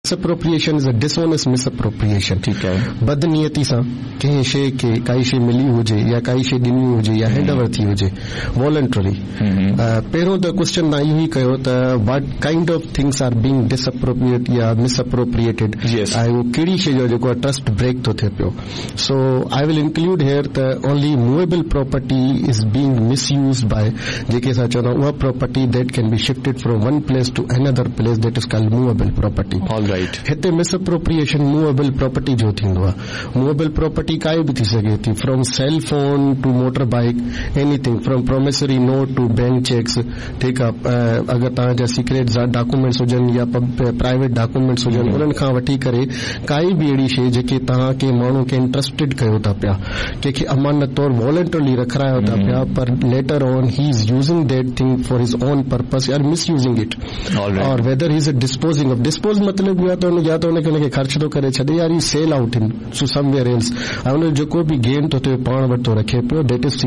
Misappropriation is a dishonest misappropriation. ठीक है. बदनियती सां कंहिं शइ खे काई शइ मिली हुजे या काई शइ ॾिनी हुजे या हैंडओवर थी हुजे वॉलंटरी. पहिरियों त क्वेश्चन तव्हां इहो ई कयो त what kind of things R being डिसअप्रोप्रिएट या मिसअप्रोप्रिएटेड. ऐं उहो कहिड़ी शइ जो जेको आहे ट्रस्ट ब्रेक थो थिए पियो. सो आई विल इंक्लूड हियर त only movable property is being misused by JK असां चवंदा उहा property that can be shifted from one place two another place that is called movable property. Alright. हिते misappropriation movable property जो थींदो आहे. Movable property काई बि थी सघे थी, from sale phone two motor bike, anything from promissory note two bank checks. ठीकु आहे. अगरि तव्हांजा सीक्रेट डॉक्यूमेंट्स हुजनि या प्राइवेट डॉक्यूमेंट्स हुजनि उन्हनि खां वठी करे काई बि अहिड़ी शइ जेके तव्हांखे माण्हू खे इंट्रस्टेड कयो था पिया, कंहिंखे अमानत तौर वॉलंटरली रखायो था पिया, पर later on he is using that thing for हिज ओन पर्पस और मिसयूजिंग इट. और weather he is disposing of. Dispose मतलब या तो उनखे ख़र्च थो करे छॾे यार ही sell out in two somewhere else. ऐं उन जेको बि गेन थो थिए पाण वटि थो रखे पियो.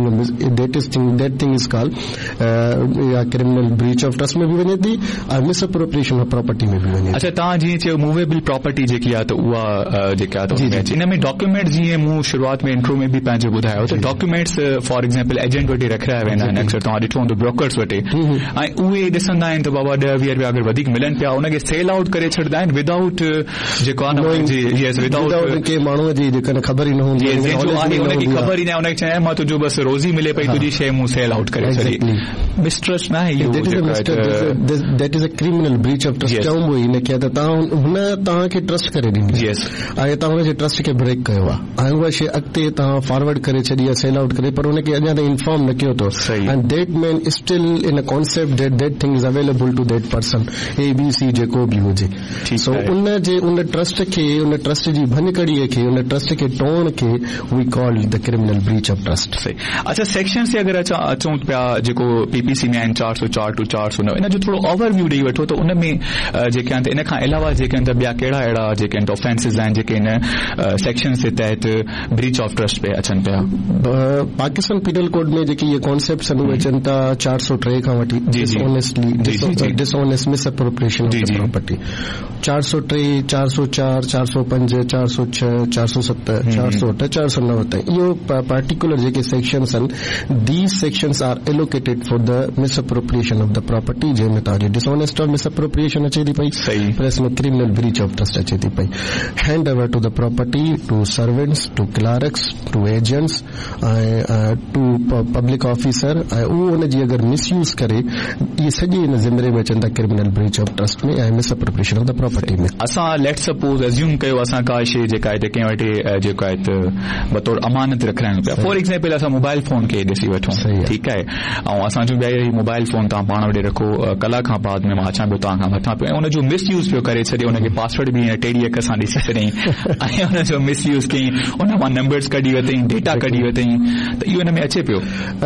दैट थिंग इज कॉल्ड या क्रिमिनल ब्रीच ऑफ ट्रस्ट में भी वञे थी और मिसअप्रोप्रिएशन ऑफ प्रॉपर्टी में भी वञे. अच्छा, तव्हां जीअं चयो मूवेबल प्रॉपर्टी जेकी आहे त उहा जेका आहे इन में डॉक्यूमेंट्स जीअं मूं शुरूआत में इंट्रो में बि पंहिंजो ॿुधायो त डॉक्यूमेंट्स फॉर एग्जाम्पल एजेंट वटि रखाया वेंदा आहिनि. अक्सर तव्हां ॾिठो हूंदो ब्रोकर्स वटि, ऐं उहे ॾिसंदा आहिनि त बाबा 10-20 रुपया अगरि वधीक मिलनि पिया उनखे सेल आउट करे छॾींदा आहिनि विदाउट जेको आहे विदाउट के माण्हूअ जी जेका ख़बर ई न हूंदी उनखे ख़बर ई न. उनखे चए मां तुंहिंजो बसि रोज़ी मिले पई, तुंहिंजी शइ मूं सेल आउट करे छॾी. मिसट्रस्ट न आहे इहो. That is a criminal breach of trust. चऊं ई इनखे त हुन तव्हांखे ट्रस्ट करे ॾिनी ऐं तव्हां हुनजे ट्रस्ट खे ब्रेक कयो आहे ऐं उहा शइ अॻिते तव्हां फॉरवर्ड करे छॾी आहे सेल आउट करे, पर हुनखे अञा ताईं इन्फॉर्म न कयो अथव. And that man still in a concept that thing is available two that person ABC जेको बि हुजे. सो उन ट्रस्ट खे, उन ट्रस्ट जी भनकड़ीअ खे, उन ट्रस्ट खे टोड़ खे V call the criminal breach of trust. अच्छा, सेक्शन से अगरि अचूं पिया जेको PPC में आहिनि 404 टू 409, इन जो थोरो ओवरव्यू ॾेई वठो त उन में जेके आहिनि इन खां अलावा जेके आहिनि त ॿिया कहिड़ा अहिड़ा जेके आहिनि ऑफेंसिस आहिनि जेके इन सेक्शन जे तहत ब्रीच ऑफ ट्रस्ट पे अचनि पिया. पाकिस्तान पीनल कोड में जेके इहे कॉन्सेप्ट्स आहिनि उहे अचनि था 403 खां वठी dishonest misappropriation of the property. 403, 404, 405, 406, 407, 408, 409 ताईं इहो पार्टिकुलर जेके सेक्शन्स आहिनि, these sections R allocated for the misappropriation of the property, जंहिंमें तव्हांजी डिसऑनेस्ट ऑफ मिसअप्रोप्रिएशन अचे थी पई, प्लस में क्रिमिनल ब्रीच ऑफ ट्रस्ट अचे थी पई. Hand over two the property two servants, two clerks, two agents ऐं टू पब्लिक ऑफिसर, ऐं उहो हुनजी अगरि मिसयूज़ करे इहे सॼे हिन ज़िमरे में अचनि था क्रिमिनल ब्रीच ऑफ ट्रस्ट में ऐं मिसअप्रोप्रिएशन ऑफ द प्रॉपर्टी में. असां लेट सपोज एज्यूम कयो असां का शइ जेका आहे कंहिं वटि जेको आहे बतौर अमानत रखाइणु पिया. फॉर एग्जाम्पल असां मोबाइल फोन खे ॾिसी वठूं, ठीकु आहे, ऐं असां चऊं पिया मोबाइल फोन तव्हां पाण वटि रखो, कलाक खां बाद में मां अचां पियो तव्हां खां वठां पियो, ऐं हुनजो मिसयूज़ पियो करे छॾे, हुनखे पासवर्ड बि 3 अख सां ॾिसी छॾियईं ऐं हुनजो मिसयूज़ कयईं, हुन मां नंबर्स कढी वरितईं, डेटा कढी वरितईं, त इहो हिन में अचे पियो.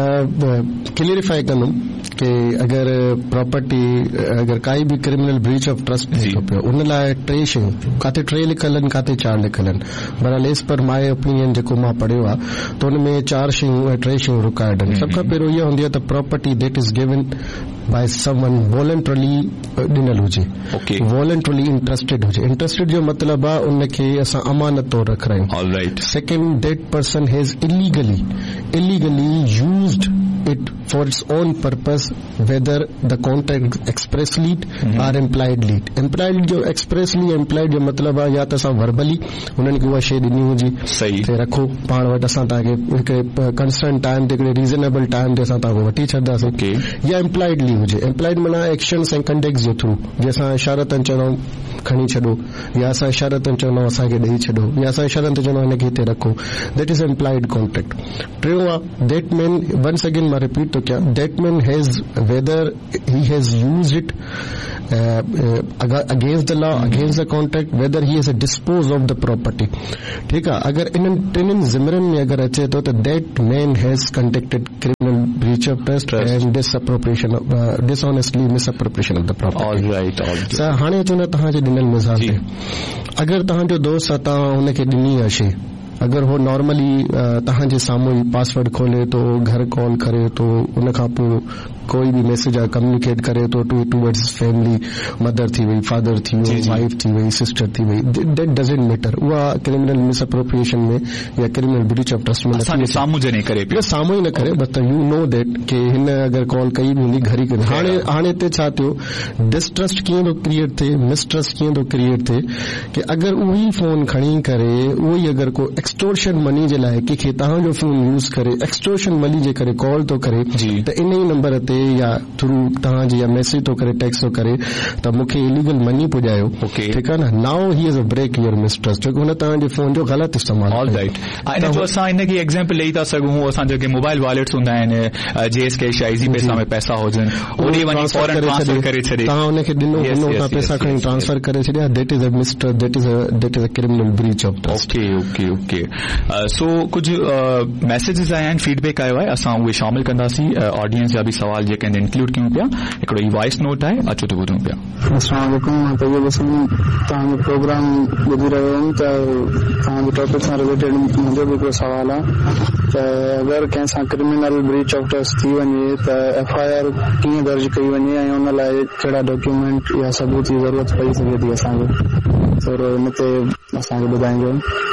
क्लियरिफाई कंदुमि कि अगरि प्रॉपर्टी अगरि काई बि क्रिमिनल ब्रीच ऑफ ट्रस्ट थो पियो उन लाइ 3 शयूं, काथे 3 लिखल आहिनि, काथे 4 लिखल आहिनि. बहरहाल एज़ पर माय ओपिनियन जेको मां पढ़ियो आहे त हुन में 4 शयूं ऐं 3 शयूं रिक्वायर्ड आहिनि. सभ खां पहिरियों इहा हूंदी आहे त property that is given by someone voluntarily ॾिनल हुजे, वॉलंटरली इंटरेस्टेड हुजे. इंटरेस्टेड जो मतिलबु आहे उनखे असां अमानत तौर रख रहिया आहियूं. Second, that person has illegally used it for its own purpose, whether the contract expressly or impliedly. Implied जो expressly implied जो मतलब आहे या त असां वर्बली उन्हनि खे उहा शइ ॾिनी हुजे ते रखो पाण वटि, असां तव्हांखे हिकिड़े कंस्टेंट टाइम ते, हिकिड़े रीज़नेबल टाइम ते असां तव्हांखे वठी छॾंदासीं, या इम्प्लाइडली हुजे. इम्प्लाइड माना एक्शन्स ऐं कंडक्ट्स जे थ्रू, जीअं असां इशारतनि चवंदा खणी छॾो, या असां इशारतनि चवंदा असांखे ॾेई छॾो, या असां इशारनि ते चवंदा हिनखे हिते रखो, दैट इज इम्प्लाइड कॉन्ट्रैक्ट. टियों आहे दैट मैन, वंस अगेन मां रिपीट थो कयां, that man has weather he has used it against the law, against the contract, whether he has disposed of the property. ठीक है, अगर इन 3 ज़िमरन में अगर अचे तो that man has conducted criminal breach of trust and disappropriation of dishonestly misappropriation of the property. All right. Sir हाणे अचो न तव्हांजे ॾिनल मिसाल ते, अगरि तव्हांजो दोस्त आहे तव्हां हुनखे ॾिनी आहे शइ अगरि हो नॉर्मली तव्हांजे साम्हूं ई पासवर्ड खोले तो घर कॉल करे तो उन खां पोइ कोई बि मैसेज कम्युनिकेट करे तो टूवर्ड्स फैमिली, मदर थी वई, फादर थी वई, वाइफ थी वई, सिस्टर थी वई, दैट डजंट मैटर. उहा क्रिमिनल मिसअप्रोप्रिएशन में या क्रिमिनल ब्रीच ऑफ ट्रस्ट में साम्हूं न करे, बट यू नो दैट कि हिन अगरि कॉल कई बि हूंदी घर ई करे. हाणे हिते छा थियो, डिस्ट्रस्ट कीअं थो क्रिएट थिए, मिसट्रस्ट कीअं थो क्रिएट थिए कि अगरि उही फोन खणी करे उहो ई अगरि को एक्सटोर्शन मनी जे लाइ कंहिंखे तव्हांजो फोन यूज़ करे एक्सटोर्शन मनी जे करे कॉल थो करे त इन ई नंबर ते या थ्रू तव्हांजी या मैसेज थो करे, टेक्स्ट थो करे त मूंखे इलीगल मनी पुॼायो. ठीकु आहे न. Now he is a break your mistrust, छोकी हुन तव्हांजे फोन जो ग़लति इस्तेमालु. All right. इन जो असां इनखे एग्जाम्पल ॾेई था सघूं. असां जेके मोबाइल वॉलेट्स हूंदा आहिनि, JS कैश या इज़ी पैसा में पैसा हुजनि, ओॾे वञी फौरन ट्रांसफर करे छॾे, तव्हां हुनखे ॾिनो, हुन पैसा खणी ट्रांसफर करे छॾिया. That is a mistrust, that is a criminal breach of trust. Okay. सो कुझु मैसेजेस आया आहिनि, फीडबैक आयो आहे, असां उहे शामिल कंदासीं. ऑडियंस जा बि सवाल जेके इंक्लूड कयूं पिया. हिकिड़ो ई वॉइस नोट आहे, अचो त ॿुधूं पिया. अस्सलाम वालेकुम. मां तैयब हसन तव्हांजो प्रोग्राम ॿुधी रहियो हुउमि त तव्हांजे टॉपिक सां रिलेटेड मुंहिंजो बि हिकिड़ो सवाल आहे त अगरि कंहिं सां क्रिमिनल ब्रीच ऑफ ट्रस्ट थी वञे त FIR कीअं दर्ज कई वञे ऐं हुन लाइ कहिड़ा डॉक्यूमेंट या सबूत जी ज़रूरत पई सघे थी असांखे, थोरो हिन ते असांखे ॿुधाइजो.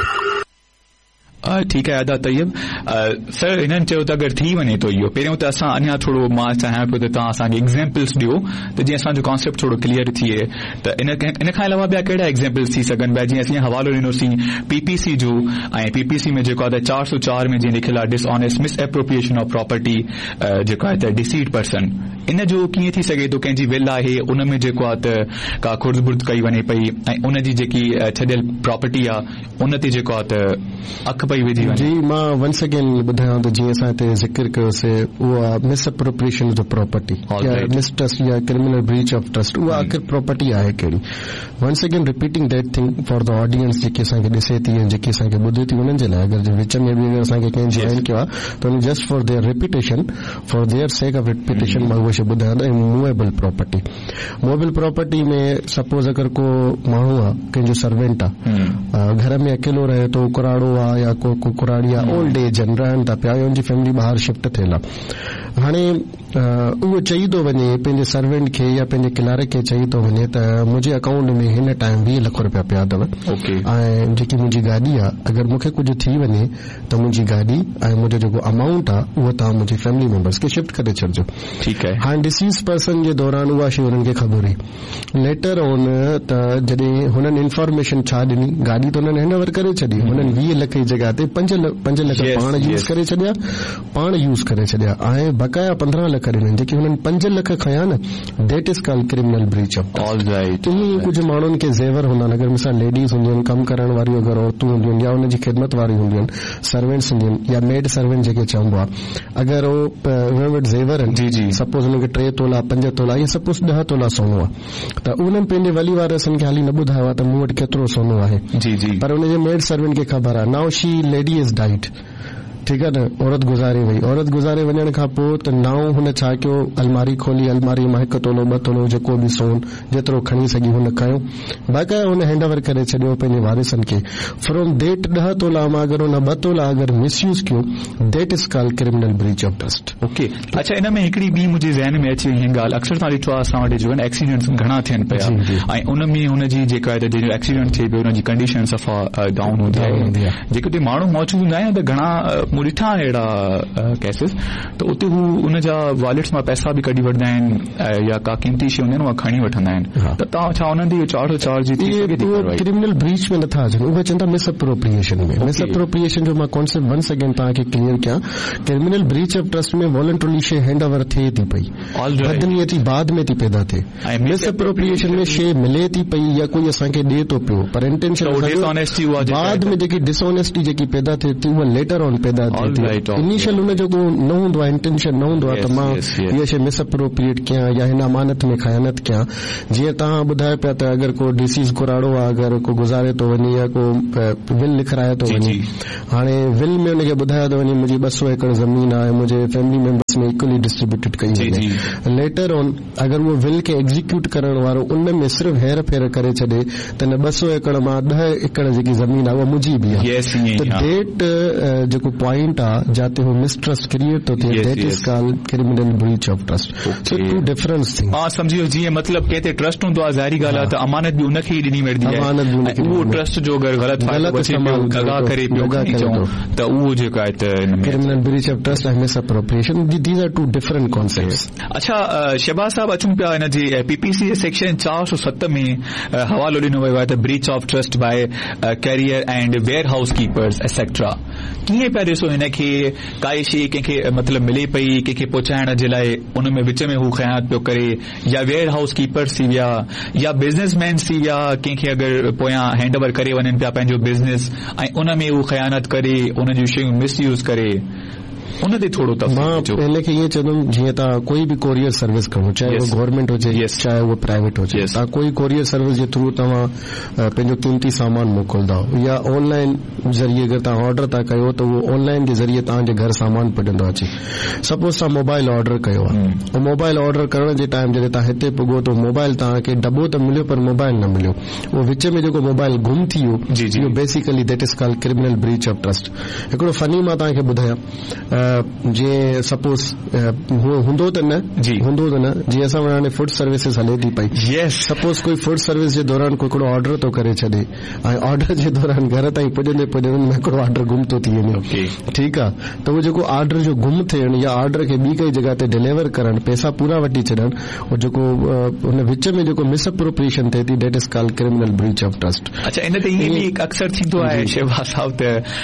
ठीकु आहे अदा तैयब. सर हिननि चयो त अगरि थी वञे थो इहो, पहिरियों त असां अञा थोरो मां चाहियां पियो त तव्हां असांखे एग्ज़ाम्पल्स ॾियो त जीअं असांजो कॉन्सेप्ट थोरो क्लियर थिए. त इन खां अलावा ॿिया कहिड़ा एग्ज़ाम्पल्स थी सघनि पिया? जीअं असीं हवालो ॾिनोसीं PPC जो, ऐं PPC में जेको आहे त 404 में जीअं लिखियलु आहे डिसऑनेस्ट मिसएप्रोप्रिएशन ऑफ प्रॉपर्टी, जेको आहे त डिसीड पर्सन. इन जो कीअं थी सघे थो कंहिंजी विल आहे उन में जेको आहे त का खुर्दबुर्द कई वञे पई ऐं उन जी जेकी छॾियल प्रॉपर्टी आहे उन ते जेको आहे त अख पई विझी वञे. जी मां वंस अगेन ॿुधायां त जीअं असां हिते ज़िक्र कयोसीं उहा मिसअप्रोप्रिएशन ऑफ द प्रॉपर्टी या मिसट्रस्ट या क्रिमिनल ब्रीच ऑफ ट्रस्ट, उहा आख़िर प्रॉपर्टी आहे कहिड़ी. Once again repeating that thing for the audience जेके असांखे ॾिसे थी ऐं जेके असांखे ॿुधे थी उन्हनि जे लाइ. अगरि विच में बि असांखे कंहिं जॉइन कयो आहे त just for their repetition, for their sake of repetition मां उहे शइ ॿुधायां थो. मूवेबल प्रॉपर्टी, मूवेबल प्रॉपर्टी में सपोज अगरि को माण्हू आहे, कंहिंजो सर्वेंट आहे, घर में अकेलो रहे थो, कुराड़ो आहे या को कुराड़ी आहे, ओल्ड एज आहिनि, रहनि था पिया, हुनजी फैमिली ॿाहिरि शिफ्ट थियल आहे. हाणे उहो चई थो वञे पंहिंजे सर्वेंट खे या पंहिंजे किलारे खे चई थो वञे त मुंहिंजे अकाउंट में हिन टाइम 20 लख रुपया पिया अथव ऐं जेकी मुंहिंजी गाॾी आहे अगरि मूंखे कुझु थी वञे त मुंहिंजी गाॾी ऐं मुंहिंजो जेको अमाउंट आहे उहो तव्हां मुंहिंजी फैमिली मेंबर्स खे शिफ्ट करे छॾिजो. ठीकु आहे. हाणे डिसीज़ पर्सन जे दौरान उहा शइ हुननि खे ख़बर हुई. लेटर ऑन त जॾहिं हुननि इंफॉर्मेशन छा ॾिनी, गाॾी त हुननि हैंड ओवर करे छॾी, हुननि 20 लख जी जॻह ते 5 लख पाण यूज़ करे छॾिया ऐं बकाया 15 लख ॾिननि जेके हुननि 5 लख खया न. That is called criminal breach of trust. ईअं कुझु माण्हुनि खे ज़ेवर हूंदा आहिनि, अगरि मिसाल लेडीज़ हूंदियूं आहिनि, कमु करण वारियूं अगरि औरतूं हूंदियूं आहिनि या हुनजी ख़िदमत वारियूं हूंदियूं आहिनि, सर्वेंट्स हूंदियूं आहिनि या मेड सर्वेंट जेके चइबो आहे, अगरि हुन वटि ज़ेवर आहिनि, सपोज हुनखे 3 तोला 5 तोला या सपोज 10 तोला सोनो आहे त उन्हनि पंहिंजे वली वारसनि खे हाली न ॿुधायो आहे त मूं वटि केतिरो सोनो आहे, पर हुनजे मेड सर्वेंट खे ख़बर आहे. Now she lady is died. ठीकु आहे न, औरत गुज़ारे वञण खां पोइ त नाउ हुन छा कयो, अलमारी खोली, अलमारी मां 1 तोलो 2 तोलो जेको बि सोन जेतिरो खणी सघी हुन खयो, बाक़ाया हुन हैंड ओवर करे छॾियो पंहिंजे वारिसनि खे. फ्रॉम देट 10 तोला मां अगरि हुन 2 तोला अगरि मिसयूज़ कयो, that is called criminal breach of trust. Okay. अच्छा, इन में हिकिड़ी ॿी मुंहिंजे ज़हन में अची वई ॻाल्हि, अक्सर तव्हां ॾिठो आहे असां वटि जो आहिनि एक्सीडेंट्स घणा थियनि पिया ऐं उन में हुनजी जेका आहे त जंहिंजो एक्सीडेंट थिए पियो हुनजी कंडीशन सफ़ा डाउन हूंदी आहे, जेके उते माण्हू मौजूद हूंदा आहिनि त घणा मूं ॾिठा आहिनि अहिड़ा केसिस, त उते हू हुनजा वॉलेट्स मां पैसा बि कढी वठंदा आहिनि या का क़ीमती शइ हूंदी आहिनि उहा खणी वठंदा आहिनि. त तव्हां छा हुननि जी 404 जी क्रिमिनल ब्रीच में नथा अचनि, उहे चवनि था मिसअप्रोप्रिएशन में. मिसअप्रोप्रिएशन जो मां कॉन्सेप्ट वंस अगेन तव्हांखे क्लियर कयां. क्रिमिनल ब्रीच ऑफ ट्रस्ट में वॉलंटरली शइ हैंड ओवर थिए थी पई, बदनी अची बाद में थी पैदा थिए. मिसअप्रोप्रिएशन में शइ मिले थी पई या कोई असांखे ॾिए थो पियो, पर इंटेंशन बाद में जेकी डिसऑनेस्टी जेकी पैदा थिए थी उहा लेटर ऑन पैदा थिए थी. इनिशियल हुनजो को न हूंदो आहे, इंटेंशन न हूंदो आहे त मां इहा शइ मिसअप्रोप्रिएट कयां या हिन अमानत में ख़यानत कयां. जीअं तव्हां ॿुधायो पिया त अगरि को डिसीज़ कुराड़ो आहे, अगरि को गुज़ारे थो वञे या को विल लिखाराए थो वञे, हाणे विल में हुनखे ॿुधायो थो वञे मुंहिंजी 200 एकड़ ज़मीन आहे, मुंहिंजे फैमिली मेंबर एसेट्स में इक्वली डिस्ट्रीब्यूटेड कई वञे. लेटर ऑन अगर वो विल खे एग्जीक्यूट करण वारो उन में सिर्फ हेर फेर करे छॾे त न 200 एकड़ मां 10 एकड़ जेकी ज़मीन आहे उहा मुंहिंजी बि आहे. त डेट जेको पॉइंट आहे जिते हो मिसट्रस्ट क्रिएट थो थिए, that is called criminal breach of trust. So two different things. हां सम्झियो. जीअं मतलब के ते ट्रस्ट हूंदो आहे, ज़ाहिरी ॻाल्हि आहे त अमानत बि उनखे ई ॾिनी वेंदी आहे. उहो ट्रस्ट जो अगरि ग़लत इस्तेमाल करे पियो त उहो जेको आहे त क्रिमिनल ब्रीच ऑफ ट्रस्ट ऐं misappropriation, these R two different concepts. अच्छा शहबाज साहब, अचूं पिया हिन जी पीपीसी सेक्शन 407 में हवालो ॾिनो वियो आहे त breach of trust by career and ware house keepers etcetera. कीअं पिया ॾिसो हिनखे? काई शइ कंहिंखे मतलब मिले पई, कंहिंखे पहुचाइण जे लाइ उन में विच में हू ख़यानत पियो करे, या वेयर हाउस कीपर्स थी विया, या बिज़नेसमैन थी विया, कंहिंखे अगरि पोयां हैंड ओवर करे वञनि पिया पंहिंजो बिज़नेस ऐं उन में हू ख़यानत करे, उन जूं शयूं मिसयूज करे, उन ते थोरो मां पहले खे ईअं चवंदुमि जीअं तव्हां कोई बि कोरियर सर्विस खणो, चाहे उहो गवर्नमेंट हुजे चाहे उहो प्राइवेट हुजे, तव्हां कोई कोरियर सर्विस जे थ्रू तव्हां पंहिंजो कीमती सामान मोकिलींदा या ऑनलाइन ज़रिए अगरि तव्हां ऑर्डर था कयो त उहो ऑनलाइन जे ज़रिए तव्हांजे घर सामान पुॼंदो अचे. सपोज तव्हां मोबाइल ऑर्डर कयो आहे, मोबाइल ऑर्डर करण जे टाइम जॾहिं तव्हां हिते पुॻो त मोबाइल तव्हांखे डब्बो त मिलियो पर मोबाइल न मिलियो, उहो विच में जेको मोबाइल गुम थी वियो, इहो basically that is called criminal breach of trust. हिकिड़ो फनी मां तव्हांखे ॿुधायां, जीअं सपोज हूंदो त न जीअं असां हाणे फूड सर्विसिस हले थी पई. सपोज कोई फूड सर्विस जे दौरान कोई हिकिड़ो ऑर्डर थो करे छॾे ऐं ऑर्डर जे दौरान घर ताईं पुॼंदे पुॼंदे हिकिड़ो ऑर्डर गुम थो थी वञे. ठीकु आहे, त उहो जेको ऑर्डर जो गुम थियण या ऑर्डर खे ॿी काई जॻह ते डिलीवर करण, पैसा पूरा वठी छॾण, उहो जेको हुन विच में जेको मिसअप्रोप्रिएशन थिए थी, that is called criminal breach of trust. अच्छा, इन ते ईअं बि अक्सर थींदो आहे शहबाज साहब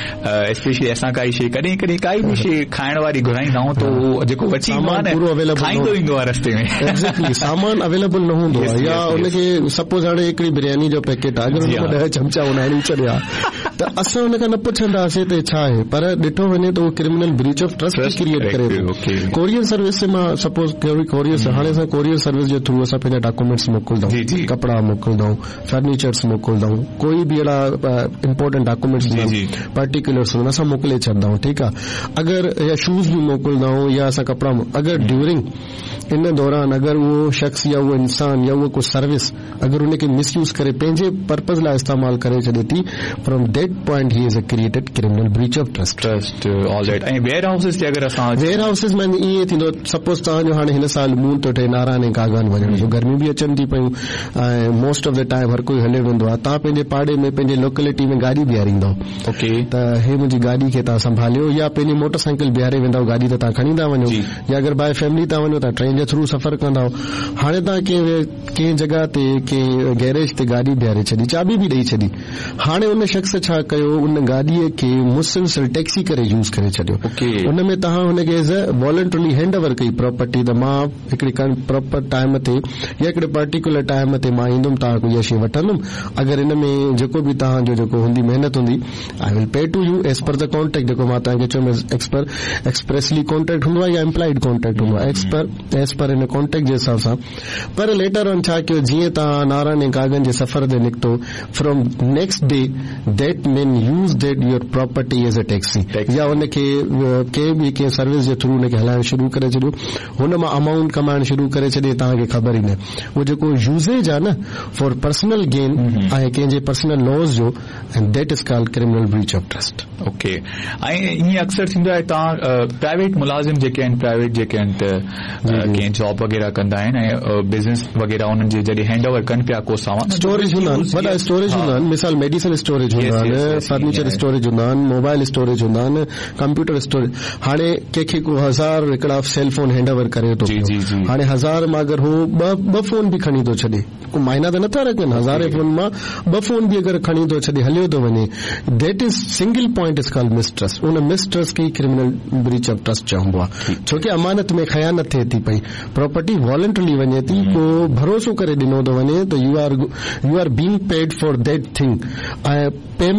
त स्पेशली असां काई शइ कॾहिं कॾहिं काई बि शइ खाइण वारी घुराईंदा आहियूं त जेको वठी खाईंदो ईंदो आहे रस्ते में. एक्ज़ैक्टली सामान अवेलेबल न हूंदो आहे, या उनखे सपोज हाणे हिकिड़ी बिरयानी जो पैकेट आहे, अगरि हुन में 10 चमचा हणी छॾिया त असां हुन खां न पुछंदासीं त छा आहे, पर ॾिठो वञे त उहो criminal breach of trust create करे थो. कोरियर सर्विस मां सपोज कोरियर, हाणे असां कोरियर सर्विस जे थ्रू असां पंहिंजा डॉक्यूमेंट्स मोकिलींदा आहियूं, कपिड़ा मोकिलींदा आहियूं, फर्नीचर्स मोकिलींदा आहियूं, कोई बि अहिड़ा इम्पोर्टेंट डॉक्यूमेंट्स पर्टिकुलर्स असां मोकिले छॾंदा आहियूं. ठीकु आहे, अगरि या शूज़ बि मोकिलींदा आहियूं या असां कपिड़ा, अगरि ड्यूरिंग इन दौरान अगरि उहो शख़्स या उहो इंसान या उहो को सर्विस अगरि उनखे मिसयूज करे पंहिंजे पर्पज़ लाइ इस्तेमाल करे छॾे थी, from that point he is a created criminal breach of trust. All right. ऐं वेयर हाउसिस ते अगरि असां वेयर हाउसिस में ईअं थींदो, सपोज तव्हांजो हाणे हिन साल मून थो ठहे नारायण ऐं कागान वञण जो, गर्मी बि अचनि थी पयूं ऐं मोस्ट ऑफ द टाइम हर कोई हले वेंदो आहे, तव्हां पंहिंजे पाड़े में पंहिंजे लोकेलिटी में गाॾी बीहारींदव. ओके, त हे मुंहिंजी गाॾी खे तव्हां संभालियो, या पंहिंजी मोटरसाइकिल बीहारे वेंदव, गाॾी त तव्हां खणी था वञो, या अगरि बाय फैमिली था वञो तव्हां ट्रेन जे थ्रू सफ़र कंदा. हाणे तव्हां कंहिं जॻह ते कंहिं गैरेज ते गाॾी बीहारे छॾी, चाबी बि ॾेई छॾी, हाणे उन शख़्स छा कयो, उन गाॾीअ खे मुसलसल टैक्सी करे यूज़ करे छॾियो. उन में तव्हां हुनखे as a voluntarily hand over कई प्रॉपर्टी, त मां हिकिड़ी प्रॉपर टाइम ते या हिकिड़े पर्टिकुलर टाइम ते मां ईंदुमि, तव्हां को इहा शइ वठंदुमि, अगरि इन में जेको बि तव्हांजो जेको हूंदी महिनत हूंदी, I will pay two U as per the contract. जेको मां तव्हांखे चयो एक्सप्रेसली कॉन्ट्रैक्ट हूंदो आहे या इम्प्लाइड कॉन्ट्रैक्ट हूंदो आहे, एज़ पर इन कॉन्ट्रैक्ट जे हिसाब सां. पर लेटर ऑन छा कयो, जीअं तव्हां नारायण ऐं कागन जे सफ़र ते निकितो, from next day that man use that your property as a taxi, या उनखे कंहिं बि कंहिं सर्विस जे थ्रू उनखे हलाइण शुरू करे छॾियो, हुन मां अमाउंट कमाइण शुरू करे छॾे, तव्हांखे ख़बर ई न. उहो जेको यूज़ेज आहे न फॉर पर्सनल गेन ऐं कंहिंजे पर्सनल लॉस जो, and that is called criminal breach of trust. Okay. ऐं ईअं अक्सर थींदो आहे तव्हां प्राइवेट मुलाज़िम जेके आहिनि, प्राइवेट जेके आहिनि त कंहिं जॉब वग़ैरह कंदा आहिनि ऐं बिज़नेस वग़ैरह उन्हनि जे जॾहिं हैंड ओवर कनि पिया को सामान, स्टोरेज हूंदा आहिनि, वॾा स्टोरेज हूंदा आहिनि, मिसाल मेडिसिन स्टोरेज हूंदा आहिनि, फर्नीचर स्टोरेज हूंदा आहिनि, मोबाइल स्टोरेज हूंदा आहिनि, कंप्यूटर स्टोरेज. हाणे कंहिंखे को 1000 हिकिड़ा सेल फोन हैंड ओवर करे थो, हाणे 1000 मां अगरि हू ॿ फोन बि खणी थो छॾे, को मायना त नथा रखनि, 1000 फोन मां 2 फोन बि अगरि खणी थो छॾे, हलियो थो वञे, that is single point is called mistrust. उन मिसट्रस्ट खे क्रिमिनल ब्रीच ऑफ ट्रस्ट चइबो आहे, छोकी अमानत में ख़यानत थिए थी पई, प्रॉपर्टी वॉलंटरली वञे थी, को भरोसो करे ॾिनो थो वञे त U R being paid for that thing, ऐं पेमेंट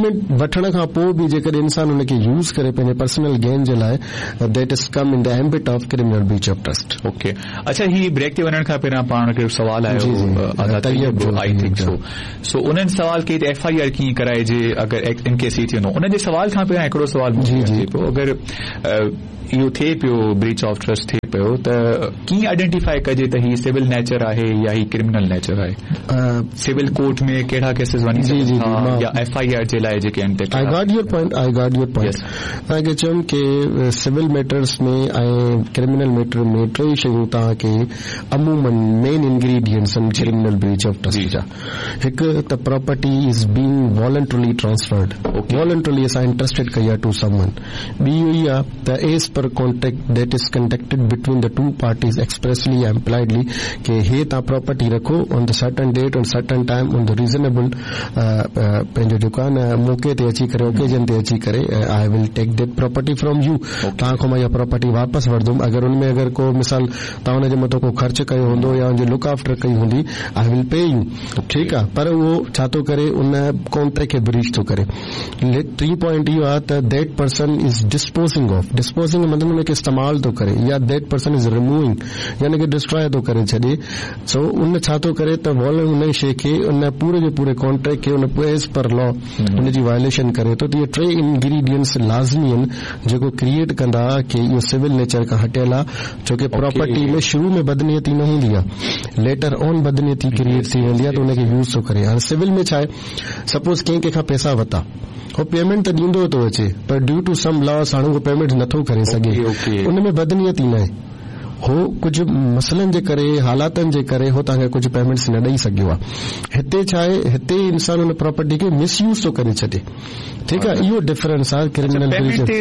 पेमेंट वठण खां पोइ बि जेकॾहिं इंसान उनखे यूज़ करे पंहिंजे पर्सनल गेन जे लाइ, that is come in the ambit of criminal breach of trust. Okay, अच्छा, ही ब्रेक ते वञण खां पहिरियां पाण खे सवाल आयो, आई थिंक सो उन्हनि सवाल कई त FIR कीअं कराइजे अगरि इन केस ही थींदो. उन जे सवाल खां पहिरियां हिकिड़ो सवाल थिए पियो, अगरि इहो थिए पियो ब्रीच ऑफ ट्रस्ट थिए पियो त कीअं आइडेंटिफाई कजे त ही सिविल नेचर आहे या ही क्रिमिनल नेचर आहे. सिविल कोर्ट में कहिड़ा केसेस वञी सघनि था या FIR जे लाइ जेके आहिनि. I got your point. तव्हांखे चयुमि की सिविल मैटर्स में ऐं क्रिमिनल मैटर में टे शयूं तव्हांखे अमूमन मेन इंग्रीडियंट्स आहिनि क्रिमिनल ब्रीच ऑफ ट्रस्ट जा. हिकु त property is being voluntarily transferred, voluntarily असां इंटरेस्टेड कई आहे टू समवन. ॿी इहो आहे त as per contract that is conducted between the two parties expressly या इम्प्लाइडली कि हे तव्हां प्रॉपर्टी रखो on the certain date on certain time on the reasonable पंहिंजो जेको आहे न मौके ते अची करे, ओकेजन ते अची करे, I will tech that property from U. तव्हां खां मां इहा प्रॉपर्टी वापसि वठंदुमि. अगरि उनमें अगरि को मिसाल तव्हां हुनजे मथां को ख़र्च कयो हूंदो या हुनजी लुक आफ्टर कई हूंदी, आई विल पे यू. ठीकु आहे, पर उहो छा थो करे, उन कॉन्ट्रैक्ट खे ब्रीच थो करे. 3 पॉइंट इहो आहे त that person is disposing of, disposing मतलब उनखे इस्तेमाल थो करे, या दैट पर्सन इज रिमूविंग यानी कि डिस्ट्रॉय थो करे छॾे. सो उन छा थो करे त उन शइ खे, उन पूरे जे पूरे कॉन्ट्रैक्ट खे उन एज पर लॉ उनजी वायलेशन करे थो. त इहे टे इंग्रीडियंट्स लाज़मी आहिनि जेको क्रिएट कंदा कि इहो सिविल नेचर खां हटियल आहे. छोकी प्रॉपर्टी में शुरू में बदनियती न हूंदी आहे, लेटर ऑन बदनियती क्रिएट थी वेंदी आहे, त उनखे यूज़ थो करे. हाणे सिविल में छा आहे, सपोज कंहिं कंहिंखां पैसा वरिता, हो पेमेंट त ॾींदो थो अचे, पर ड्यू टू सम लॉस हाणे उहो पेमेंट नथो करे सघे. उनमें बदनियती न आहे, हो कुझु मसइलनि जे करे, हालातनि जे करे हो तव्हांखे कुझु पेमेंट्स न ॾेई सघियो आहे. हिते छा आहे, हिते इंसान उन प्रॉपर्टी खे मिसयूज़ थो करे छॾे. ठीकु आहे, इहो डिफरेंस आहे क्रिमिनल.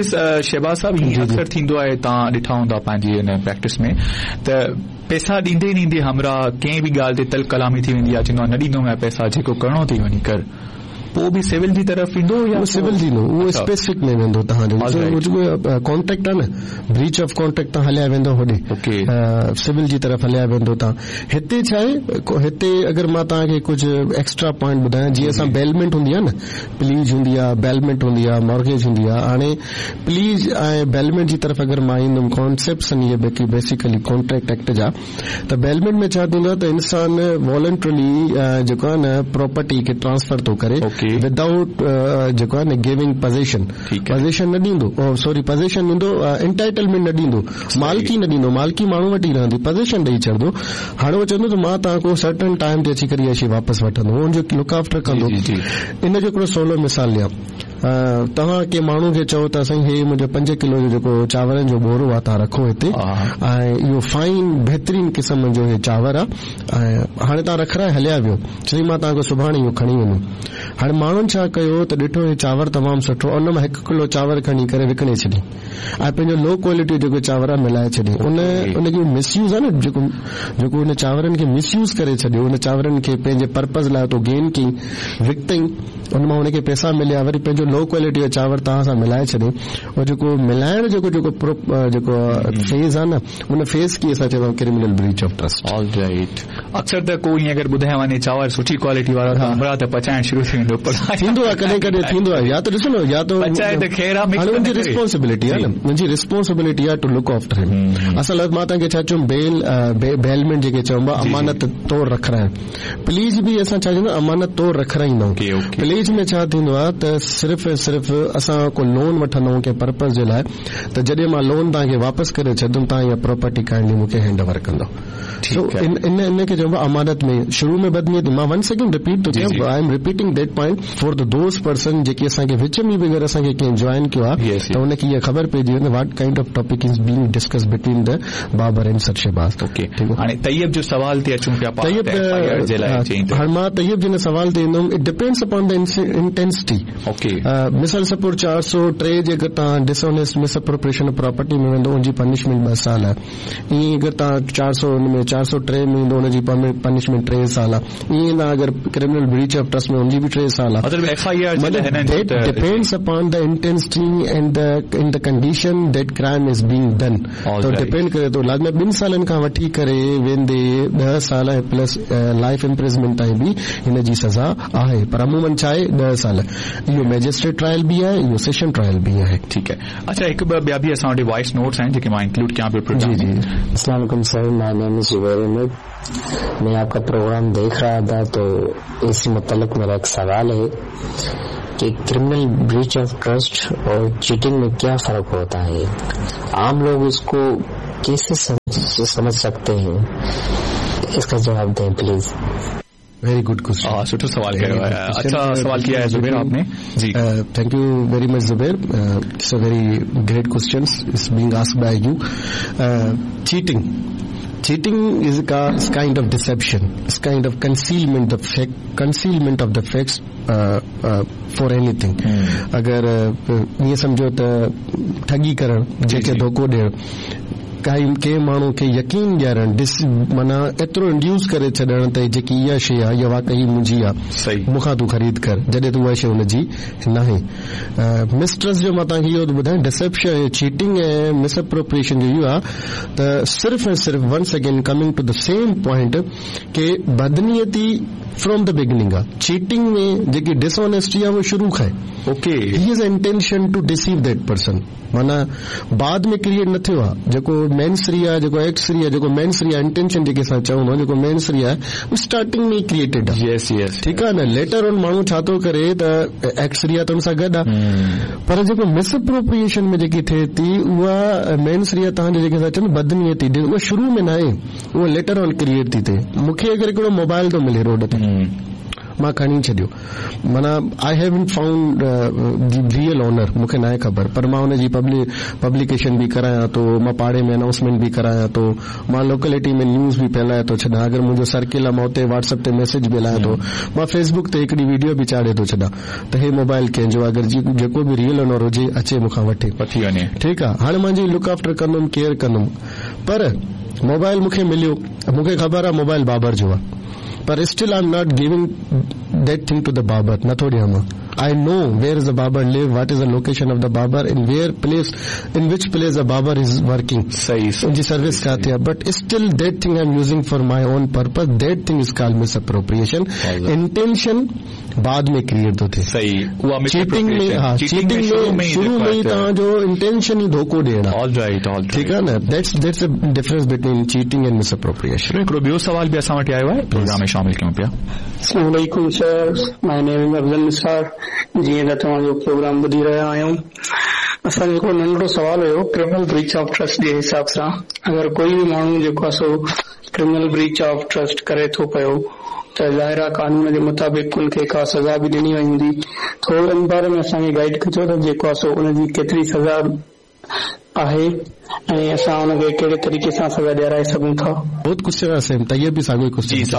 शहबाज साहब, हीअं अक्सर थींदो आहे, तव्हां ॾिठा हूंदा पंहिंजी हिन प्रैक्टिस में, त पैसा ॾींदे ॾींदे हमरा कंहिं बि ॻाल्हि ते तल कलामी थी वेंदी आहे, चवंदो आहे न ॾींदो मैं पैसा, जेको करिणो थी वञी कर. पोइ बि सिविल जी तरफ़ ईंदो या सिविल ॾींदो, उहो स्पेसिफिक में वेंदो. तव्हांजो कॉन्ट्रैक्ट आहे न, ब्रीच ऑफ कॉन्ट्रैक्ट तव्हां हलिया वेंदो होॾे, सिविल जी तरफ़ हलिया वेंदो तव्हां. हिते छा आहे, हिते अगरि मां तव्हांखे कुझु एक्स्ट्रा पॉइंट ॿुधायां, जीअं असां बेलमेंट हूंदी आहे न, प्लीज हूंदी आहे, बेलमेंट हूंदी आहे, मॉर्गेज हूंदी आहे. हाणे प्लीज ऐं बेलमेंट जी तरफ़ अगरि मां ईंदुमि, कॉन्सेप्ट्स आहिनि इहे बेसिकली कॉन्ट्रैक्ट एक्ट जा. त बेलमेंट में छा थींदो आहे त इंसान वॉलंटरली जेको आहे न प्रॉपर्टी खे ट्रांसफर थो करे विदाउट जेको आहे न गिविंग पोजेशन न ॾींदो, सॉरी पोजेशन ॾींदो, एंटाइटलमेंट न ॾींदो, मालिकी न ॾींदो, मालिकी माण्हू वटि ई रहंदी, पोजेशन ॾेई छॾंदो. हाणे उहो चवंदो त मां तव्हांखो सर्टन टाइम ते अची करे इहा शइ वापसि वठंदो, हुनजो लुक आफ्टर कंदो. इन जो हिकिड़ो सवलो मिसाल ॾियां. तव्हां के माण्हू खे चओ त असां हे मुंहिंजो 5 किलो जो जेको चांवरनि जो बोरो आहे तव्हां रखो हिते, ऐं इहो फाइन बहितरीन क़िस्म जो चांवर आहे, ऐं हाणे तव्हां रखराए हलिया वियो, चई मां तव्हांखे सुभाणे इहो खणी वञो. हाणे माण्हुनि छा कयो त ॾिठो हे चांवर तमामु सुठो, उन मां 1 किलो चांवर खणी करे विकिणे छॾी, ऐं पंहिंजो लो क्वालिटी जेको चांवर आहे मिलाए छॾी. उनखे मिसयूज़ आहे न, जेको उन चांवरनि खे मिसयूज़ करे छॾियो, उन चांवरनि खे पंहिंजे पर्पज़ लाइ तो गेन कई, विकतई, उन मां हुनखे पैसा मिलिया, वरी पंहिंजो लो क्वालिटी जो चांवर तव्हां सां मिलाए छॾे. और जेको मिलाइण जेको फेज़ आहे न, उन फेज़ खे असां चवंदा criminal breach of trust. All right. अक्सर त कोई अगरि ॿुधाए वञे चांवर सुठी क्वालिटी वारो त हमरा त पचाइण शुरू थी वेंदो, थींदो आहे कॾहिं कॾहिं थींदो आहे, या त ॾिसो न, या त मुंहिंजी रिस्पॉन्सिबिलिटी आहे न, मुंहिंजी रिस्पॉन्सिबिलिटी आहे टू लुक आफ्टर हिम. असल मां तव्हांखे छा चयुमि, बेलमेंट जेके चइबो आहे, अमानत तौर रखराइण. प्लीज बि असां छा चवंदा, अमानत तौर रखराईंदा आहियूं. प्लीज में छा थींदो आहे त सिर्फ़ ऐं सिर्फ़ असां को लोन वठंदा आहियूं कंहिं पर्पज़ जे लाइ, त जॾहिं मां लोन तव्हांखे वापसि करे छॾंदुमि, तव्हां इहा प्रॉपर्टी काइंडली मूंखे हैंड ओवर कंदो. इन खे चइबो आहे अमानत में शुरू में बदनियत. मां 1 सेकेंड रिपीट थो कयां, I am repeating that point for the those person जेके असांखे विच में बि अगरि असांखे कंहिं जॉइन कयो आहे, त हुनखे इहा ख़बर पइजी वेंदी what kind of topic is being discuss between the Babur and sir Shahbaz. हाणे तैयब जो सवाल ते अचूं पिया. हाणे मां तैयब जिन सवाल ते ईंदुमि, it depends upon the intensity. मिसाल सपोज 403 जे अगरि तव्हां डिसऑनेस्ट मिसअप्रोप्रिएशन प्रॉपर्टी में वेंदो, उनजी पनिशमेंट 2 साल आहे. ईअं अगरि तव्हां 403 में ईंदो, उनजी पनिशमेंट 3 साल आहे. ईअं तव्हां अगरि क्रिमिनल ब्रीच ऑफ ट्रस्ट में उनजी बि 3 साल depends upon the intensity and in the condition that crime is being done तो डिपेंड करे तो लाज़मी 2 सालनि खां वठी करे वेंदे 10 साल प्लस लाइफ इम्प्रिजमेंट ताईं बि हिन जी सज़ा आहे पर अमूमन छा आहे 10 साल इहो मैजिस्ट्रेट ट्रायल भी है इहो सेशन ट्रायल भी है ठीक है अच्छा एक ॿिया बि असां वटि वॉइस नोट्स आहिनि जेके मां इंक्लूड कयां पियो प्रोग्राम जी अस्सलाम वालेकुम sir my name is Zubair Ahmad मैं आपका प्रोग्राम देख रहा था तो इसी मुतल्लिक मेरा एक सवाल है कि क्रिमिनल ब्रीच ऑफ ट्रस्ट और चीटिंग में क्या फर्क होता है आम लोग इसको कैसे समझ सकते हैं इसका जवाब दें प्लीज वेरी गुड क्वेश्चन सुठो सवाल कयो है अच्छा सवाल किया है जुबैर आपने जी thank U very much Zubair it's a very great question it's being asked by U cheating is kind of deception it's kind of concealment of the facts for anything अगर ये समझो त ठगी करण जेके धोखो ॾियण के माण्हू खे यकीन ॾियारण माना एतिरो इंड्यूस करे छॾण त जेकी इहा शइ आहे इहा वाकई मुंहिंजी आहे मूंखां तूं ख़रीद कर जॾहिं तूं उहा शइ हुनजी नाहे मिसट्रस्ट जो मां तव्हांखे इहो ॿुधायां डिसेप्शन चीटिंग ऐं मिसअप्रोप्रिएशन जो इहो आहे त सिर्फ़ ऐं सिर्फ़ once again coming two the same point के बदनीयती फ्रॉम द बिगिनिंग आहे चीटिंग में जेकी डिसऑनेस्टी आहे उहो शुरू खां okay he is intention two deceive that person माना बाद में क्रिएट न थियो आहे जेको मेनसरी आहे जेको एक्सरी आहे जेको मेनसरी आहे इंटेंशन जेके असां चऊं था जेको मेनसरी आहे उहो स्टार्टिंग में ई क्रिएटेड आहे ठीकु आहे न लेटर ऑन माण्हू छा थो करे त एक्सरी आहे त हुन सां गॾु आहे पर जेको मिसअप्रोप्रिएशन में जेकी थिए थी उहा मेनसरी आहे तव्हांजे जेके असां चऊं बदनीयती उहा शुरू में न आहे उहा लेटर ऑन क्रिएट थी थिए मूंखे अगरि हिकिड़ो मोबाइल थो मिले रोड ते मां खणी छॾियो माना I haven't found the real owner मूंखे न आहे ख़बर पर मां हुनजी पब्लिकेशन बि करायां थो मां पाड़े में अनाउंसमेंट बि करायां थो मां लोकेलिटी में न्यूज़ बि फैलाए थो छॾां अगरि मुंहिंजो सर्किल आहे मां उते व्हाट्सएप ते मैसेज बि हलायां थो मां फेसबुक ते हिकिड़ी वीडियो बि चाढ़े थो छॾां त हे मोबाइल कंहिंजो अगरि जेको बि रियल ओनर हुजे अचे मूंखां वठे ठीकु आहे हाणे मुंहिंजी लुक आफ्टर कंदुमि केयर कंदुमि पर मोबाइल मूंखे मिलियो मूंखे ख़बर आहे मोबाइल बाबर जो आहे पर still I'm not giving that thing to the barber नथो ॾियां मां I know where is the barber live what is the location of the barber in which place the barber is working उनजी service काथे आहे but still that thing I'm using for my own purpose that thing is called misappropriation intention बाद में create थो थिए cheating में शुरू में ही तव्हांजो इंटेंशन ई धोखो ॾियणु आहे ठीकु आहे न that's the difference between cheating and misappropriation हिकिड़ो ॿियो सवाल बि असां वटि आयो आहे प्रोग्राम में शामिल कयूं पिया अस्सलाम वालेकुम sir my name is Afzal Nisar जीअं त तव्हांजो प्रोग्राम ॿुधी रहिया आहियूं असांजो हिकिड़ो नंढड़ो सवाल हुयो क्रिमिनल ब्रीच ऑफ ट्रस्ट जे हिसाब सां अगरि कोई बि माण्हू जेको आहे सो क्रिमिनल ब्रीच ऑफ ट्रस्ट करे थो पियो त ज़ाहिर आहे कानून जे मुताबिक़ उनखे का सज़ा बि ॾिनी वई हूंदी थोरो इन बारे में असांखे गाइड कजो त जेको आहे सो उनजी केतिरी सज़ा आहे ऐं असां हुनखे कहिड़े तरीक़े सां सज़ा ॾियाराए सघूं था बहुत कुझु चयो आहे तैयब बि साॻियो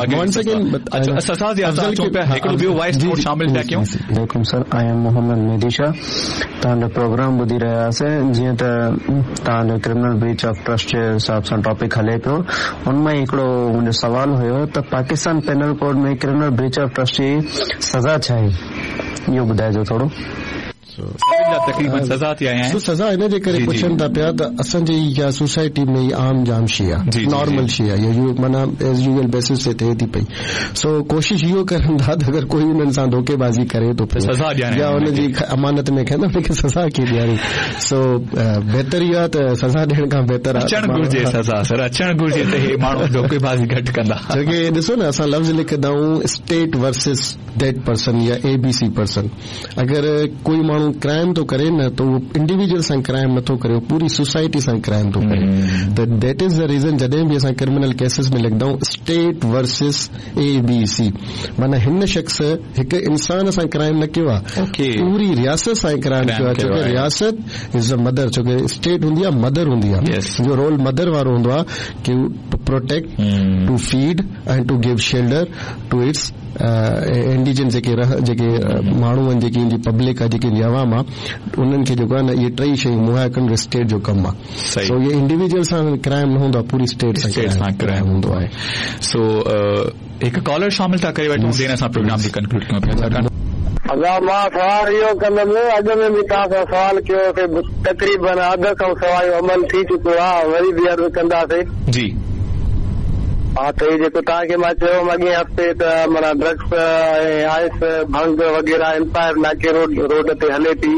वालेकुम सर आई एम मोहम्मद मेदीशा तव्हांजो प्रोग्राम ॿुधी रहियासीं जीअं त तव्हांजो क्रिमिनल ब्रीच ऑफ ट्रस्ट जे हिसाब सां टॉपिक हले पियो उनमें हिकिड़ो मुंहिंजो सवाल हुयो त पाकिस्तान पेनल कोड में क्रिमिनल ब्रीच ऑफ ट्रस्ट जी सज़ा छा आहे इहो ॿुधाइजो थोरो तकरीबन सज़ा थी आया आहिनि सज़ा हिन जे करे पुछनि था पिया त असांजी इहा सोसाइटी में आम जाम शइ आहे नॉर्मल शइ आहे माना एज यूजुअल बेसिस ते थिए थी पई सो कोशिशि इहो करनि था त अगरि कोई हुननि सां धोखेबाज़ी करे थो पियो या हुनजी अमानत में खंदा हुनखे सज़ा कीअं ॾियारी सो बहितर इहो आहे त सज़ा ॾियण खां बहितर अचणु घुरिजे त माण्हू धोखेबाज़ी घटि कंदा छोकी ॾिसो न असां लफ़्ज़ लिखंदा आहियूं स्टेट वर्सिस दैट पर्सन या ABC पर्सन अगरि कोई माण्हू क्राइम तो करे न तो इंडिविजुअल सां क्राइम नथो करे पूरी सोसाइटी सां क्राइम थो करे त दैट इज़ द रीज़न जॾहिं बि असां क्रिमिनल केसिस में लिखंदा आहियूं स्टेट वर्सिस ABC माना हिन शख़्स हिकु इंसान सां क्राइम न कयो आहे पूरी रियासत सां क्राइम कयो आहे छोकी रियासत इज़ अ मदर छोकी स्टेट हूंदी आहे मदर हूंदी आहे जो रोल मदर वारो हूंदो आहे कि two protect two feed and two give shelter two it's इंडिजन जेके माण्हू आहिनि जेकी इनजी पब्लिक आहे जेकी इनजी आवाम आहे उन्हनि खे जेको आहे न इहे टई शयूं मुहैया करणु स्टेट जो कमु आहे सो इहे इंडिविजुअल सां क्राइम न हूंदो आहे पूरी स्टेट सां क्राइम हूंदो आहे सो हिकु कॉलर शामिल था करे वठूं असां प्रोग्राम खे कंक्लूड कयूं पिया अगरि मां सवाल इहो कंदुमि, अॻु में बि तव्हां सां सवाल कयो, तक़रीबन अधु खां सवाइ अमल थी चुको आहे, वरी बि अर्ज़ु कंदासीं जी। हा, त इहो जेको तव्हांखे मां चयो अॻे हफ़्ते त माना ड्रग्स ऐं आइस भंग वग़ैरह एम्पायर नाके रोड ते हले थी,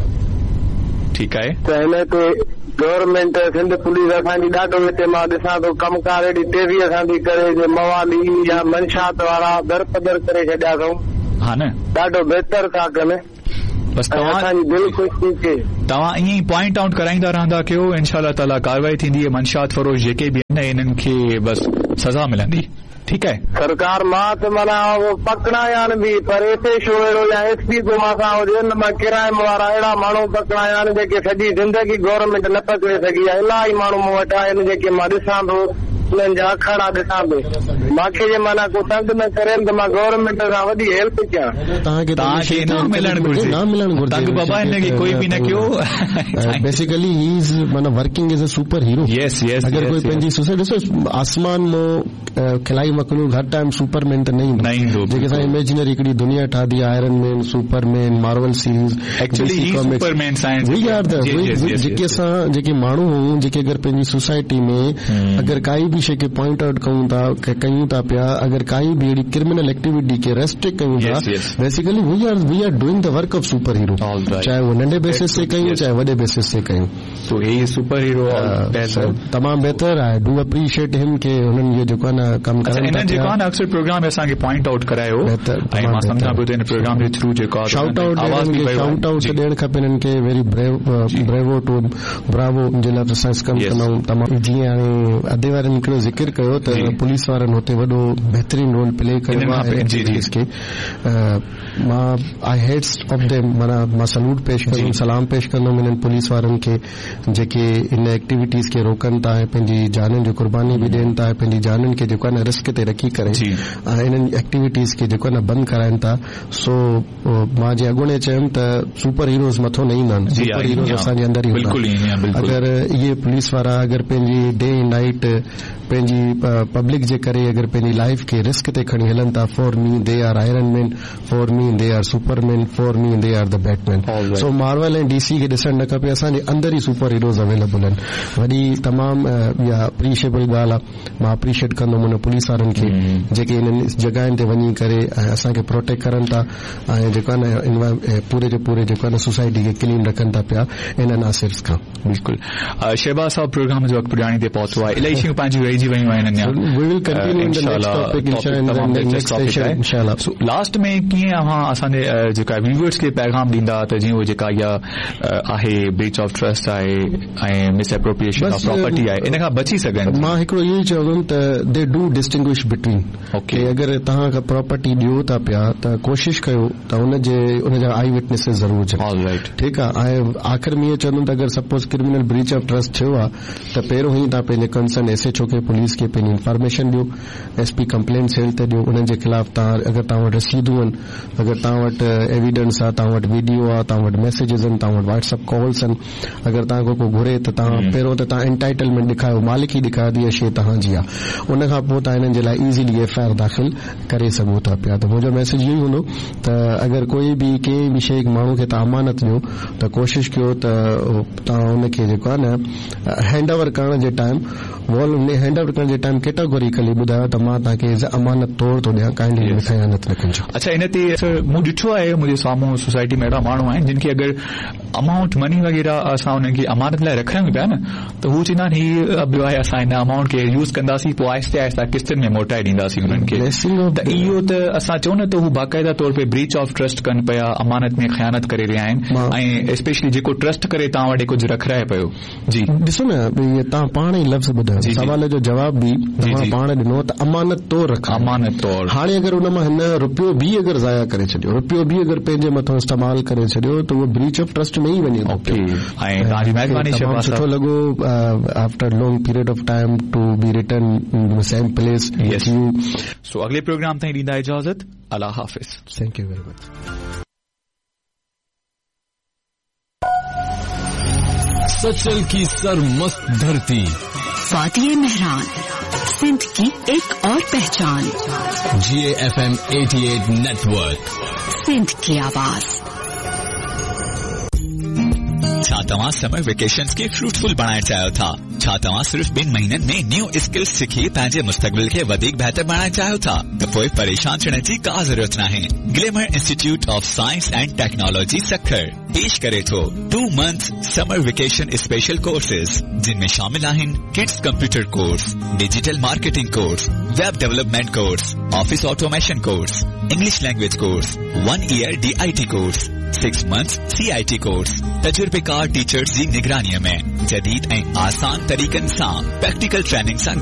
ठीकु आहे, त हिन ते गवर्नमेंट सिंध पुलिस असांजी ॾाढो हिते मां ॾिसां थो कमकार एॾी तेज़ीअ सां थी करे, जो मवाली या मंशात वारा दरपदर करे छॾिया अथऊं, हा न, ॾाढो बहितर था कनि। बस असांजी दिलि ख़ुशि थी थिए। तव्हां ईअं ई पॉइंट आउट कराईंदा रहंदा कयो, इंशाअल्लाह ताला कार्रवाई थींदी, मंशात फरोश जेके बि आहिनि इन्हनि खे बस सज़ा मिलंदी, ठीकु आहे। सरकार मां त माना पकड़ायानि बि, पर हिते छो अहिड़ो या एसपी को मां सां हुजे न, मां किराए वारा अहिड़ा माण्हू पकड़ायानि जेके सॼी ज़िंदगी गवर्नमेंट न पकड़े सघी आहे। इलाही माण्हू मूं वटि आहिनि जेके मां ॾिसां थो, उन्हनि जा अखाड़ा ॾिसां थो, मूंखे जे माना को तंग न करे त मां गवर्नमेंट सां वॾी हेल्प कयां। तव्हांखे न मिलणु घुरिजे, तंग बाबा हिनखे कोई बि न कयो। बेसिकली ही इज माना working as a super hero. यस यस। अगर कोई पंहिंजी सोसाइटी ॾिसो आसमान में खिलाई मखलूक हर टाइम सुपरमैन त न ईंदो, जेके असां इमेजिनरी हिकिड़ी दुनिया ठाही आहे, iron man, Superman, Marvel series, actually Superman science V R the जेके असां जेके माण्हू हूं जेके अगर पंहिंजी सोसाइटी में अगर काई भी शइ खे पॉइंट आउट कयूं था पिया, अगर काई भी अहिड़ी क्रिमिनल एक्टिविटी खे रेस्ट्रिक्ट कयूं था, basically V R doing the work of super hero, चाहे वो नंढे बेसिस से कयूं चाहे वॾे बेसिस से कयूं। तो ये सुपर हीरो तमामु बहितर आहे। डू अप्रीशिएट हिम के हुननि इहो जेको आहे न कमु करनि था, जेको आहे न अक्सर प्रोग्राम असांखे पॉइंट आउट करायो, ऐं मां सम्झां पियो त हिन प्रोग्राम जे थ्रू जेको शाउट आउट ॾियणु खपे हिननि खे, वेरी ब्रेवो टू ब्रावो जे लाइ असां कमु कंदा आहियूं। तमामु जीअं हाणे अधे वारनि हिकिड़ो ज़िक्र कयो त पुलिस वारनि हुते वॾो बहितरीन रोल प्ले कयो आहे। मां आई हेड्स ऑफ देम, माना मां सलूट पेश कंदुमि, सलाम पेश कंदुमि हिननि पुलिस वारनि खे जेके इन एक्टिविटीज़ खे रोकनि था ऐं पंहिंजी जाननि जो कुर्बानी बि ॾियनि था, पंहिंजी जाननि खे जेको आहे न रिस्क ते रखी करे इन्हनि एक्टिविटीज़ खे जेको आहे न बंदि कराइनि था। सो मां जीअं अॻोणे चयुमि त सुपर हीरोज़ मथो न ईंदा आहिनि, सुपर हीरोज़ असांजे अंदरि ई हूंदा। अगरि इहे पुलिस वारा अगरि पंहिंजी डे नाइट पंहिंजी पब्लिक जे करे अगरि पंहिंजी लाइफ खे रिस्क ते खणी हलनि था, for me they are iron man, for me they are Superman, for me they are the Batman. So Marvel ऐं डीसी खे ॾिसणु न खपे, असांजे अंदरि ई सुपर हीरोज़ अवेलेबल आहिनि। वॾी तमामु इहा अप्रीशिएबल ॻाल्हि आहे। मां अप्रीशिएट कंदुमि हुन पुलिस वारनि खे जेके इन्हनि जॻहियुनि ते वञी करे ऐं असांखे प्रोटेक्ट करनि था ऐं जेको आहे न पूरे जो पूरे जेको आहे न सोसाइटी खे क्लीन रखनि था पिया इन नासिर्स खां। बिल्कुुल शहबाज साहब, प्रोग्राम जो वक़्तु पुॼाणी ते पहुतो आहे, इलाही शयूं पंहिंजी रहिजी वियूं आहिनि। लास्ट में कीअं असांजे जेका व्यूअर्स खे पैगाम ॾींदा त जीअं उहो जेका इहा आहे ब्रीच ऑफ ट्रस्ट आहे ऐं मिस एप्रोप्रिएशन ऑफ प्रॉपर्टी आहे, इन खां बची सघनि? मां हिकिड़ो इहो ई चवंदुमि त दे डू डिस्टिंग्विश बिटवीन, अगरि तव्हां खां प्रॉपर्टी ॾियो था पिया त कोशिशि कयो त हुनजा आई विटनेसिस ज़रूर हुजनि, ठीकु आहे। ऐं आख़िर में इहो चवंदुमि त अगरि suppose criminal breach of trust थियो आहे त पहिरियों ई तव्हां पंहिंजे कंसर्न एसएचओ खे पुलिस खे पंहिंजी इंफॉर्मेशन ॾियो, एसपी कंप्लेन सेल ते ॾियो, उन्हनि जे ख़िलाफ़ तव्हां अगरि तव्हां वटि रसीदूं आहिनि, अगरि तव्हां वटि एविडेंस आहे, तव्हां वटि वीडियो आहे, तव्हां वटि मैसेजिस आहिनि, तव्हां वटि व्हाट्सअप कॉल्स आहिनि, अगरि तव्हां को घुरे त तव्हां पहिरियों त तव्हां एंटाइटलमेंट ॾेखारियो, मालिकी ॾेखारियो त इहा शइ तव्हांजी आहे, उन खां पोइ तव्हां हिननि जे लाइ ईज़ीली एफआईआर दाख़िल करे सघो था पिया। त मुंहिंजो मैसेज इहो ई हूंदो त अगरि कोई बि कंहिं बि शइ माण्हू खे तव्हां अमानत ॾियो त कोशिशि कयो त तव्हां हुनखे जेको आहे न हैंडओवर करण जे टाइम हैंडओवर करण जे टाइम कैटेगोरी खाली ॿुधायो त मां तव्हांखे अमानत तौर थो ॾियां, काइंडली ख़यानत न कजो। अच्छा, इन ते मूं ॾिठो आहे मुंहिंजे साम्हूं सोसाइटी में अहिड़ा माण्हू आहिनि जिन खे अगरि अमाउंट मनी वग़ैरह असां हुननि खे अमानत लाइ रखूं पिया न त हू चवंदा आहिनि हीउ ॿियो आहे, असां हिन अमाउंट खे यूज़ कंदासीं, पोइ आहिस्ते आहिस्ते किस्तनि में मोटाए ॾींदासीं हुननि खे। त इहो त असां चऊं न त हू बाक़ाइदा तौर ते ब्रीच ऑफ ट्रस्ट कनि पिया, अमानत में ख़यानत करे रहिया आहिनि, ऐं स्पेशली जेको ट्रस्ट करे तव्हां वटि कुझु रखाए पियो। जी ॾिसो न, तव्हां पाण ई लफ़्ज़ ॿुधायो, सवाल जो जवाब बि तव्हां पाण ॾिनो त अमानत तौर रखा, अमानत तौर। हाणे अगरि हुन मां हिन रुपयो बि अगरि ज़ाया करे छॾियो, रुपयो बि अगरि पंहिंजे मथां इस्तेमाल करे छॾियो त उहो ब्रीच ऑफ ट्रस्ट में ई वञे। सुठो लॻो after long period of time to be return in the same place. सो अगले प्रोग्राम ताईं ॾींदा इजाज़त। अल्लाह हाफ़िज़। Thank U very much. Sachal की सरमस्त धरती, फातिह मेहरान। सिंध की एक और पहचान। GAFM 88 नेटवर्क, सिंध की आवाज। छा तव्हां समर वेकेशंस खे फ्रूटफुल बणाइण चाहियो था? छा तव्हां सिर्फ़ 2 महीननि में न्यू स्किल्स सिखी पंहिंजे मुस्तक़बिल खे वधीक बहितर बणाइण चाहियो था? त पोइ परेशान थियण जी का ज़रूरत नाहे। Glamour institute of science and technology Sukkur पेश करे थो 2 months summer vacation special courses, जिनमें शामिल आहिनि kids computer course, digital marketing course, web development course, office automation course, English language course, 1 year DIT course, 6 months CIT course. तजुर्बेकार teachers जी निगरानीअ में जदीद ऐं आसान तरीक़नि सां प्रैक्टिकल ट्रेनिंग सां